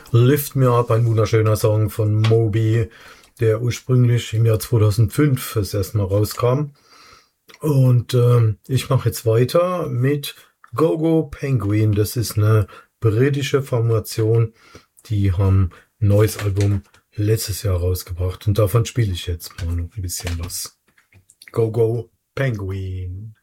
Lift Me Up, ein wunderschöner Song von Moby, der ursprünglich im Jahr 2005 das erste Mal rauskam. Und ich mache jetzt weiter mit Go-Go Penguin. Das ist eine britische Formation, die haben ein neues Album letztes Jahr rausgebracht. Und davon spiele ich jetzt mal noch ein bisschen was. Go-Go Penguin.